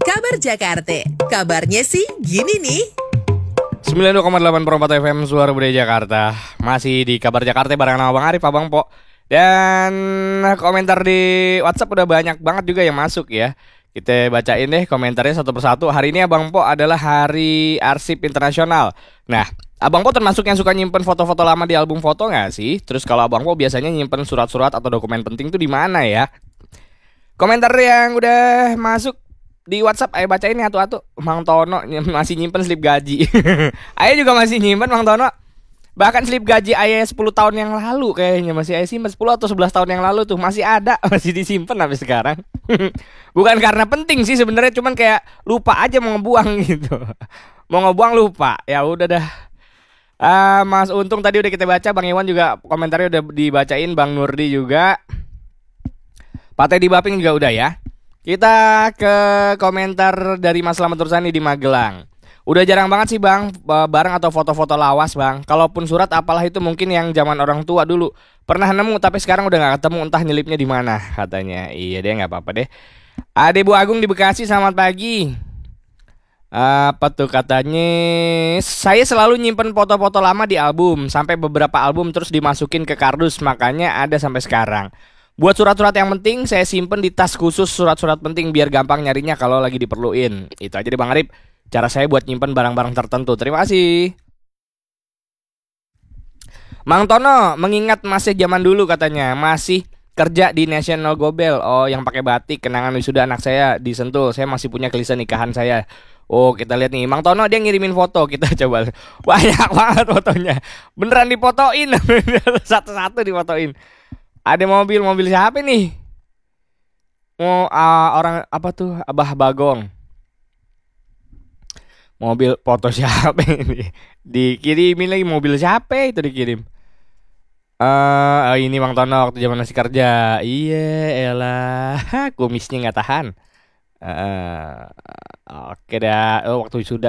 Kabar Jakarta. Kabarnya sih gini nih. 92,8 Perempat FM Suara Budaya Jakarta. Masih di Kabar Jakarta bareng Abang Arif, Abang Po. Dan komentar di WhatsApp udah banyak banget juga yang masuk ya. Kita bacain deh komentarnya satu persatu. Hari ini Abang Po adalah Hari Arsip Internasional. Nah, Abang Po termasuk yang suka nyimpen foto-foto lama di album foto nggak sih? Terus kalau Abang Po biasanya nyimpen surat-surat atau dokumen penting tuh di mana ya? Komentar yang udah masuk di WhatsApp, ayo bacain nih atu-atu. Mang Tono masih nyimpen slip gaji. Ayo juga masih nyimpen Mang Tono. Bahkan slip gaji ayah 10 tahun yang lalu kayaknya masih ayah simpen 10 atau 11 tahun yang lalu tuh masih ada, masih disimpan sampai sekarang. Bukan karena penting sih sebenarnya, cuman kayak lupa aja mau ngebuang gitu. Mau ngebuang lupa. Ya udah dah. Mas Untung tadi udah kita baca, Bang Iwan juga komentarnya udah dibacain, Bang Nurdi juga. Pak Teddy Baping juga udah ya. Kita ke komentar dari Mas Slamet Tursani di Magelang. Udah jarang banget sih Bang, barang atau foto-foto lawas Bang. Kalaupun surat apalah itu mungkin yang zaman orang tua dulu. Pernah nemu tapi sekarang udah gak ketemu, entah nyelipnya di mana katanya. Iya deh, gak apa-apa deh. Ade Bu Agung di Bekasi, selamat pagi. Apa tuh katanya? Saya selalu nyimpen foto-foto lama di album. Sampai beberapa album terus dimasukin ke kardus, makanya ada sampai sekarang. Buat surat-surat yang penting saya simpen di tas khusus surat-surat penting biar gampang nyarinya kalau lagi diperluin. Itu aja deh Bang Arif, cara saya buat nyimpen barang-barang tertentu. Terima kasih. Mang Tono mengingat masih zaman dulu katanya, masih kerja di National Gobel. Oh, yang pakai batik, kenangan wisuda anak saya di Sentul. Saya masih punya klise nikahan saya. Oh, kita lihat nih, Mang Tono dia ngirimin foto, kita coba. Banyak banget fotonya. Beneran difotoin. Satu-satu difotoin. Ada mobil siapa nih? Orang apa tuh? Abah Bagong. Mobil foto siapa ini? Dikirimin lagi, mobil siapa itu dikirim? Ini Bang Tono waktu zaman masih kerja. Iya, elah, kumisnya nggak tahan. Oke dah. Oh, waktu sudah